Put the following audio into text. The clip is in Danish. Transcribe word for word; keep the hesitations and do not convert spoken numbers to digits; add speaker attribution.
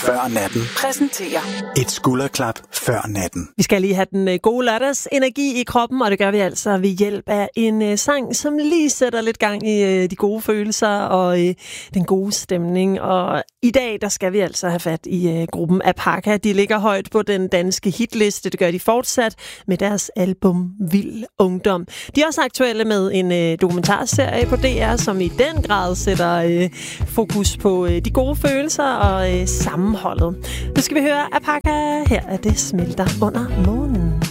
Speaker 1: før natten
Speaker 2: præsenterer
Speaker 1: et skulderklap før natten.
Speaker 2: Vi skal lige have den gode lørdags energi i kroppen, og det gør vi altså ved hjælp af en sang, som lige sætter lidt gang i de gode følelser og den gode stemning. Og i dag, der skal vi altså have fat i gruppen Apaka. De ligger højt på den danske hitliste. Det gør de fortsat med deres album Vild Ungdom. De er også aktuelle med en dokumentarserie på D R, som i den grad sætter fokus på de gode følelser og sammenholdet. Nu skal vi høre Apaka. Her er det smelter under månen.